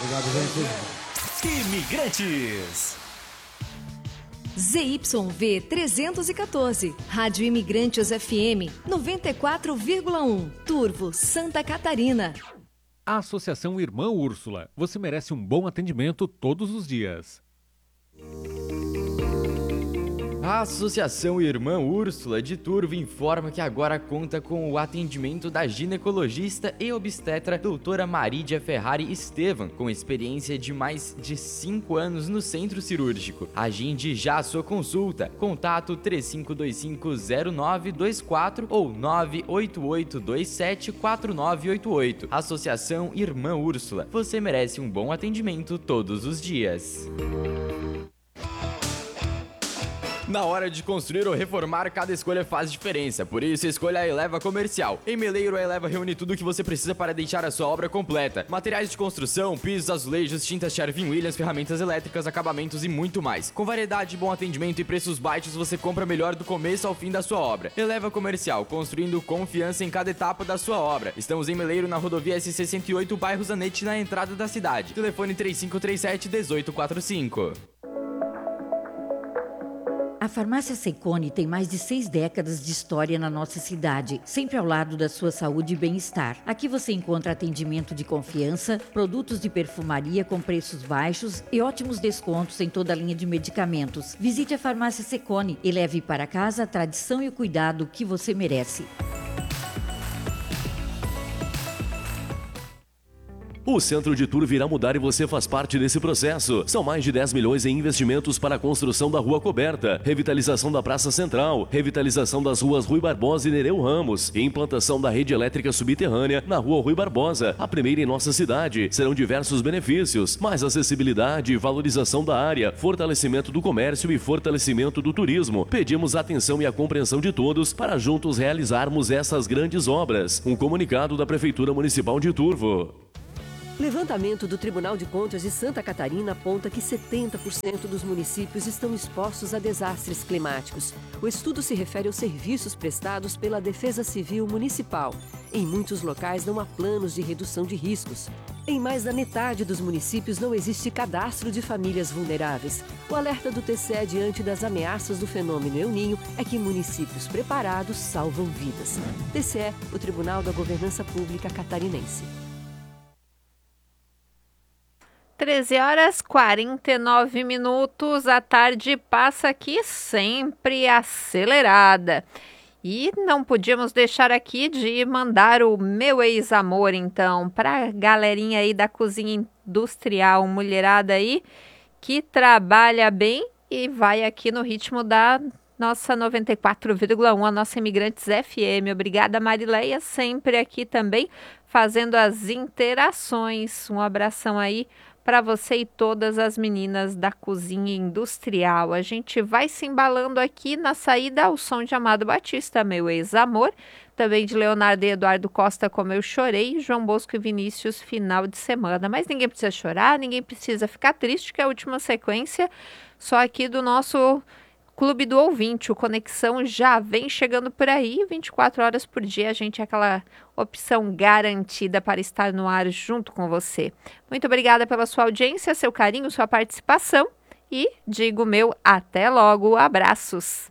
Obrigado, gente. Imigrantes. ZYV 314, Rádio Imigrantes FM 94,1, Turvo, Santa Catarina. A Associação Irmã Úrsula. Você merece um bom atendimento todos os dias. A Associação Irmã Úrsula de Turvo informa que agora conta com o atendimento da ginecologista e obstetra doutora Marídia Ferrari Estevam, com experiência de mais de 5 anos no centro cirúrgico. Agende já a sua consulta. Contato 35250924 ou 988274988. Associação Irmã Úrsula. Você merece um bom atendimento todos os dias. Na hora de construir ou reformar, cada escolha faz diferença, por isso escolha a Eleva Comercial. Em Meleiro, a Eleva reúne tudo o que você precisa para deixar a sua obra completa. Materiais de construção, pisos, azulejos, tintas Sherwin-Williams, ferramentas elétricas, acabamentos e muito mais. Com variedade, bom atendimento e preços baixos, você compra melhor do começo ao fim da sua obra. Eleva Comercial, construindo confiança em cada etapa da sua obra. Estamos em Meleiro, na rodovia SC-108, bairro Zanetti, na entrada da cidade. Telefone 3537-1845. A Farmácia Secone tem mais de 6 décadas de história na nossa cidade, sempre ao lado da sua saúde e bem-estar. Aqui você encontra atendimento de confiança, produtos de perfumaria com preços baixos e ótimos descontos em toda a linha de medicamentos. Visite a Farmácia Secone e leve para casa a tradição e o cuidado que você merece. O Centro de Turvo irá mudar e você faz parte desse processo. São mais de 10 milhões em investimentos para a construção da Rua Coberta, revitalização da Praça Central, revitalização das ruas Rui Barbosa e Nereu Ramos e implantação da rede elétrica subterrânea na Rua Rui Barbosa, a primeira em nossa cidade. Serão diversos benefícios, mais acessibilidade, valorização da área, fortalecimento do comércio e fortalecimento do turismo. Pedimos a atenção e a compreensão de todos para juntos realizarmos essas grandes obras. Um comunicado da Prefeitura Municipal de Turvo. Levantamento do Tribunal de Contas de Santa Catarina aponta que 70% dos municípios estão expostos a desastres climáticos. O estudo se refere aos serviços prestados pela Defesa Civil Municipal. Em muitos locais não há planos de redução de riscos. Em mais da metade dos municípios não existe cadastro de famílias vulneráveis. O alerta do TCE diante das ameaças do fenômeno El Niño é que municípios preparados salvam vidas. TCE, o Tribunal da Governança Pública Catarinense. 13h49, a tarde passa aqui sempre acelerada. E não podíamos deixar aqui de mandar o meu ex-amor, então, para a galerinha aí da cozinha industrial, mulherada aí, que trabalha bem e vai aqui no ritmo da nossa 94,1, a nossa Imigrantes FM. Obrigada, Marileia, sempre aqui também, fazendo as interações. Um abração aí para você e todas as meninas da cozinha industrial. A gente vai se embalando aqui na saída ao som de Amado Batista, meu ex-amor, também de Leonardo e Eduardo Costa, Como Eu Chorei, João Bosco e Vinícius, Final de Semana. Mas ninguém precisa chorar, ninguém precisa ficar triste, que é a última sequência só aqui do nosso Clube do Ouvinte. O Conexão já vem chegando por aí, 24 horas por dia, a gente é aquela opção garantida para estar no ar junto com você. Muito obrigada pela sua audiência, seu carinho, sua participação e digo meu até logo, abraços.